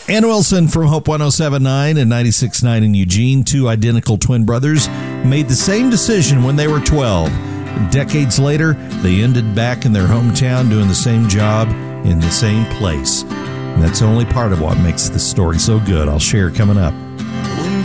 Ann Wilson from Hope 107.9 and 96.9 in Eugene, two identical twin brothers, made the same decision when they were 12. Decades later, they ended back in their hometown doing the same job in the same place. And that's only part of what makes this story so good. I'll share coming up.